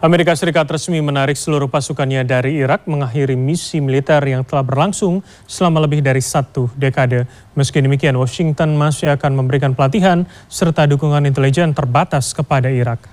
Amerika Serikat resmi menarik seluruh pasukannya dari Irak mengakhiri misi militer yang telah berlangsung selama lebih dari 1 dekade. Meski demikian, Washington masih akan memberikan pelatihan serta dukungan intelijen terbatas kepada Irak.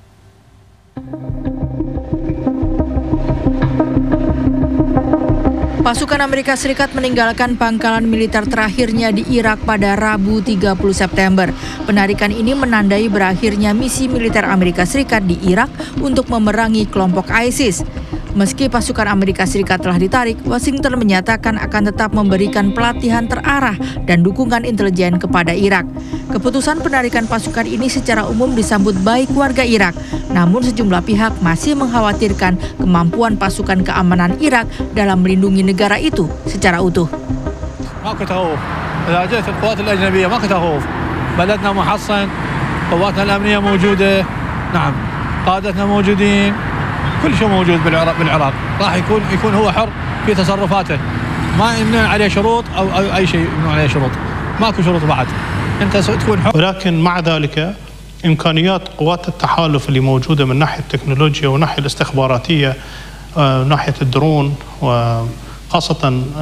Pasukan Amerika Serikat meninggalkan pangkalan militer terakhirnya di Irak pada Rabu 30 September. Penarikan ini menandai berakhirnya misi militer Amerika Serikat di Irak untuk memerangi kelompok ISIS. Meski pasukan Amerika Serikat telah ditarik, Washington menyatakan akan tetap memberikan pelatihan terarah dan dukungan intelijen kepada Irak. Keputusan penarikan pasukan ini secara umum disambut baik warga Irak, namun sejumlah pihak masih mengkhawatirkan kemampuan pasukan keamanan Irak dalam melindungi negara itu secara utuh. ماكو تخوف، إذا جت القوات الأجنبية ماكو تخوف، بلدنا محصن، قواتنا الأمنية موجودة، نعم، قادتنا موجودين، كل شيء موجود بالعراق، راح يكون هو حر في تصرفاته، ما يمنع عليه شروط أو أي شيء يمنع عليه شروط، ماكو شروط بعد، أنت تكون حر. ولكن مع ذلك إمكانيات قوات التحالف اللي موجودة من ناحية التكنولوجيا وناحية الاستخباراتية وناحية الدرون وخاصة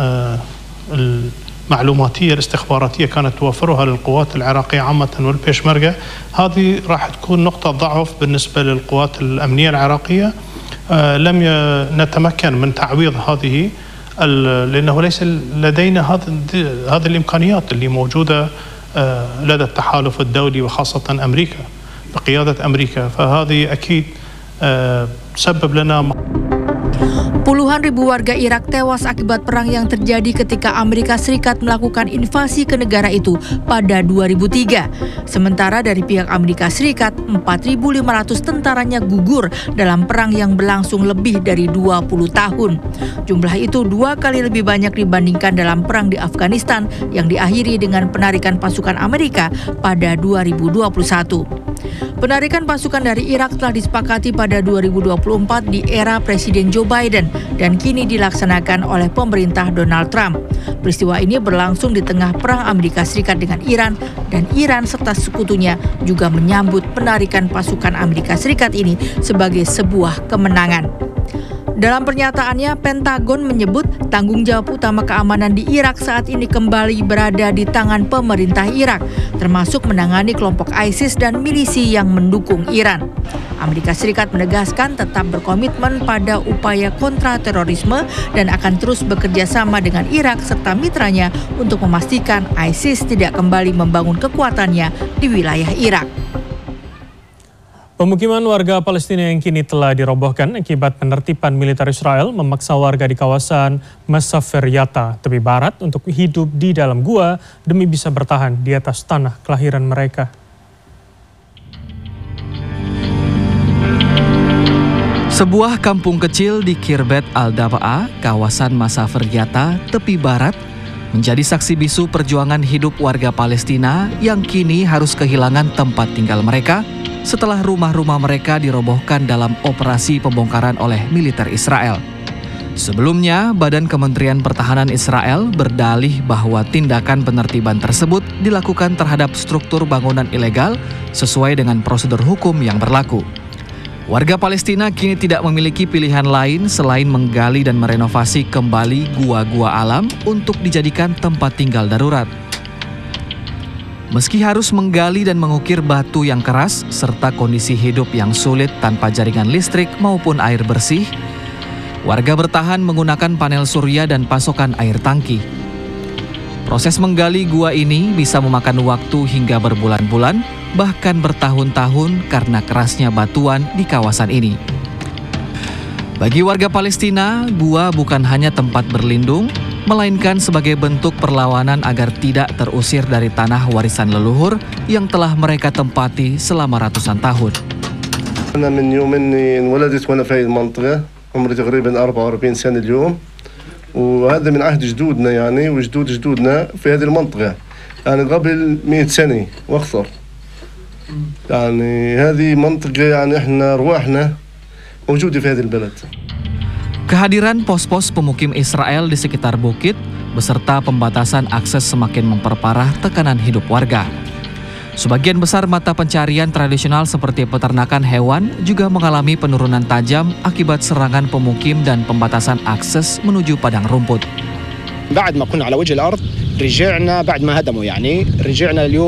المعلوماتية الاستخباراتية كانت توفرها للقوات العراقية عامة والبيشمركة، هذه راح تكون نقطة ضعف بالنسبة للقوات الأمنية العراقية. لم نتمكن من تعويض هذه لأنه ليس لدينا هذه الإمكانيات اللي موجودة لدى التحالف الدولي وخاصة أمريكا بقيادة أمريكا، فهذه أكيد تسبب لنا. Puluhan ribu warga Irak tewas akibat perang yang terjadi ketika Amerika Serikat melakukan invasi ke negara itu pada 2003. Sementara dari pihak Amerika Serikat, 4.500 tentaranya gugur dalam perang yang berlangsung lebih dari 20 tahun. Jumlah itu 2 kali lebih banyak dibandingkan dalam perang di Afghanistan yang diakhiri dengan penarikan pasukan Amerika pada 2021. Penarikan pasukan dari Irak telah disepakati pada 2024 di era Presiden Joe Biden dan kini dilaksanakan oleh pemerintah Donald Trump. Peristiwa ini berlangsung di tengah perang Amerika Serikat dengan Iran, dan Iran serta sekutunya juga menyambut penarikan pasukan Amerika Serikat ini sebagai sebuah kemenangan. Dalam pernyataannya, Pentagon menyebut tanggung jawab utama keamanan di Irak saat ini kembali berada di tangan pemerintah Irak, termasuk menangani kelompok ISIS dan milisi yang mendukung Iran. Amerika Serikat menegaskan tetap berkomitmen pada upaya kontra terorisme dan akan terus bekerja sama dengan Irak serta mitranya untuk memastikan ISIS tidak kembali membangun kekuatannya di wilayah Irak. Pemukiman warga Palestina yang kini telah dirobohkan akibat penertiban militer Israel memaksa warga di kawasan Masafer Yatta, tepi barat untuk hidup di dalam gua demi bisa bertahan di atas tanah kelahiran mereka. Sebuah kampung kecil di Khirbet Al-Daba'a, kawasan Masafer Yatta, tepi barat, menjadi saksi bisu perjuangan hidup warga Palestina yang kini harus kehilangan tempat tinggal mereka setelah rumah-rumah mereka dirobohkan dalam operasi pembongkaran oleh militer Israel. Sebelumnya, Badan Kementerian Pertahanan Israel berdalih bahwa tindakan penertiban tersebut dilakukan terhadap struktur bangunan ilegal sesuai dengan prosedur hukum yang berlaku. Warga Palestina kini tidak memiliki pilihan lain selain menggali dan merenovasi kembali gua-gua alam untuk dijadikan tempat tinggal darurat. Meski harus menggali dan mengukir batu yang keras serta kondisi hidup yang sulit tanpa jaringan listrik maupun air bersih, warga bertahan menggunakan panel surya dan pasokan air tangki. Proses menggali gua ini bisa memakan waktu hingga berbulan-bulan, bahkan bertahun-tahun karena kerasnya batuan di kawasan ini. Bagi warga Palestina, gua bukan hanya tempat berlindung, melainkan sebagai bentuk perlawanan agar tidak terusir dari tanah warisan leluhur yang telah mereka tempati selama ratusan tahun. أنا من يوم إني انولدت وأنا في هذه المنطقة، عمري تقريبا 44 سنة اليوم، وهذا من عهد جدودنا يعني وجدود جدودنا في هذه المنطقة، يعني قبل 100 سنة وأكثر. يعني هذه منطقة يعني إحنا رواحنا موجودة في هذه البلد. Kehadiran pos-pos pemukim Israel di sekitar bukit beserta pembatasan akses semakin memperparah tekanan hidup warga. Sebagian besar mata pencarian tradisional seperti peternakan hewan juga mengalami penurunan tajam akibat serangan pemukim dan pembatasan akses menuju padang rumput. بعد ما كنا على وجه الأرض رجعنا بعد ما هدموا يعني رجعنا اليوم